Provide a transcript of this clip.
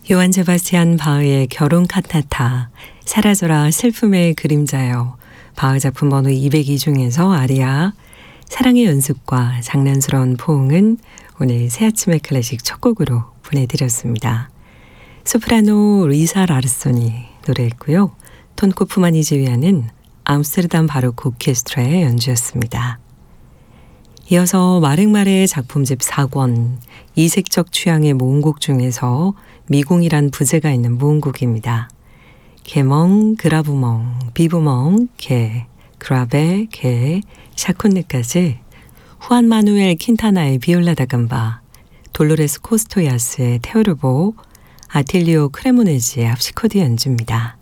요한 세바스찬 바흐의 결혼 칸타타, 사라져라 슬픔의 그림자여, 바흐 작품 번호 202 중에서 아리아, 사랑의 연습과 장난스러운 포옹은 오늘 새아침의 클래식 첫 곡으로 보내드렸습니다. 소프라노 리사 라르소니 노래했고요. 톤 코프만이 지휘하는 암스테르담 바로크 오케스트라의 연주였습니다. 이어서 마랭마레의 작품집 4권, 이색적 취향의 모음곡 중에서 미궁이란 부제가 있는 모음곡입니다. 개멍, 그라부멍, 비부멍, 개, 그라베, 개, 샤콘느까지 후안 마누엘 킨타나의 비올라 다감바, 돌로레스 코스토야스의 테오르보, 아틸리오 크레모네지의 합시코드 연주입니다.